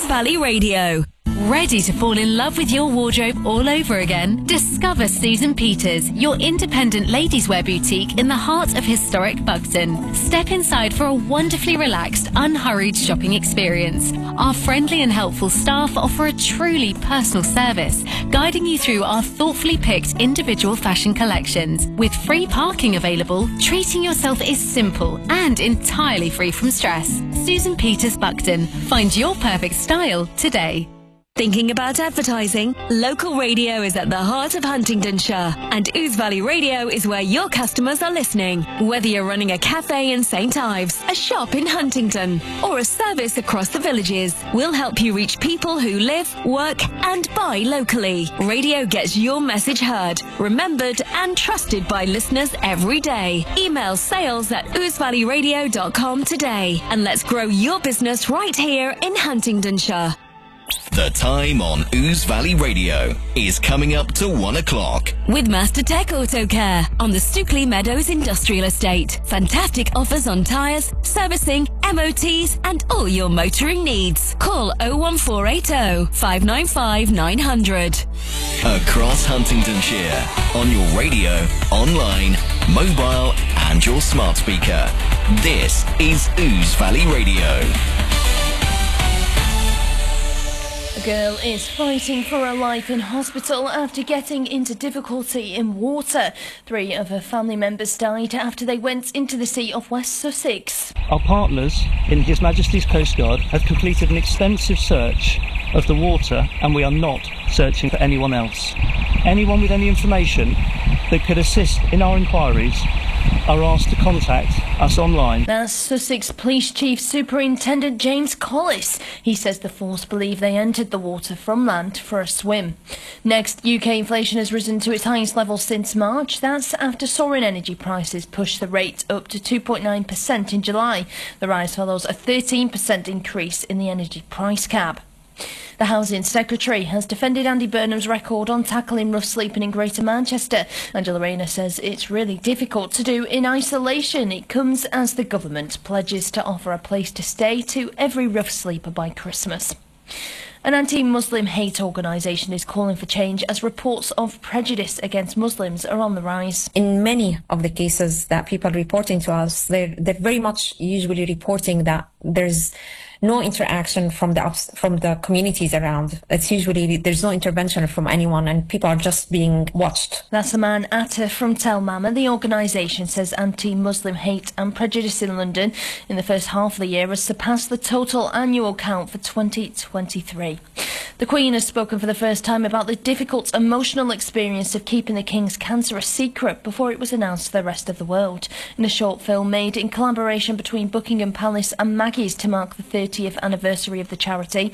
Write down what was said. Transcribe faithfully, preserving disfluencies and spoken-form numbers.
Valley Radio. Ready to fall in love with your wardrobe all over again? Discover Susan Peters, your independent ladies' wear boutique in the heart of historic Buxton. Step inside for a wonderfully relaxed, unhurried shopping experience. Our friendly and helpful staff offer a truly personal service, guiding you through our thoughtfully picked individual fashion collections. With free parking available, treating yourself is simple and entirely free from stress. Susan Peters Buxton. Find your perfect style today. Thinking about advertising? Local radio is at the heart of Huntingdonshire, and Ouse Valley Radio is where your customers are listening. Whether you're running a cafe in Saint Ives, a shop in Huntingdon, or a service across the villages, we'll help you reach people who live, work and buy locally. Radio gets your message heard, remembered and trusted by listeners every day. Email sales at ouse valley radio dot com today, and let's grow your business right here in Huntingdonshire. The time on Ouse Valley Radio is coming up to one o'clock. With Master Tech Auto Care on the Stookley Meadows Industrial Estate. Fantastic offers on tyres, servicing, M O Ts and all your motoring needs. Call oh one four eight oh, five nine five, nine hundred. Across Huntingdonshire, on your radio, online, mobile and your smart speaker. This is Ouse Valley Radio. A girl is fighting for her life in hospital after getting into difficulty in water. Three of her family members died after they went into the sea off West Sussex. Our partners in His Majesty's Coast Guard have completed an extensive search of the water, and we are not searching for anyone else. Anyone with any information that could assist in our inquiries are asked to contact us online. That's Sussex Police Chief Superintendent James Collis. He says the force believe they entered the water from land for a swim. Next, U K inflation has risen to its highest level since March. That's after soaring energy prices pushed the rate up to two point nine percent in July. The rise follows a thirteen percent increase in the energy price cap. The Housing Secretary has defended Andy Burnham's record on tackling rough sleeping in Greater Manchester. Angela Rayner says it's really difficult to do in isolation. It comes as the government pledges to offer a place to stay to every rough sleeper by Christmas. An anti-Muslim hate organisation is calling for change as reports of prejudice against Muslims are on the rise. In many of the cases that people are reporting to us, they're, they're very much usually reporting that there's no interaction from the from the communities around. It's usually there's no intervention from anyone and people are just being watched. That's Aman Atta from Tell Mama. The organisation says anti-Muslim hate and prejudice in London in the first half of the year has surpassed the total annual count for twenty twenty-three. The Queen has spoken for the first time about the difficult emotional experience of keeping the King's cancer a secret before it was announced to the rest of the world. In a short film made in collaboration between Buckingham Palace and Maggie's to mark the thirtieth anniversary of the charity,